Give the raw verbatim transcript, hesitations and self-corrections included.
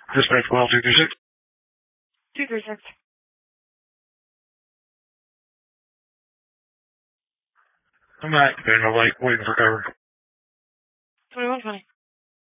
Dispatch well two three six. two three six. I'm at Vanderbilt Lake waiting for cover. twenty-one twenty.